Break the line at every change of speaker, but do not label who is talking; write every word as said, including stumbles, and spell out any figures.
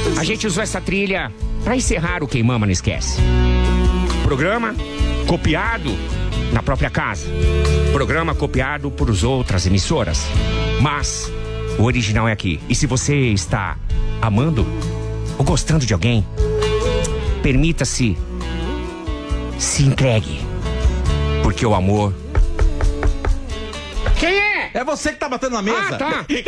A gente usou essa trilha pra encerrar o Quem Mama Não Esquece. Programa copiado na própria casa. Programa copiado por outras emissoras. Mas o original é aqui. E se você está amando ou gostando de alguém, permita-se, se entregue. Porque o amor... Quem é?
É você que tá batendo na mesa.
Ah, tá.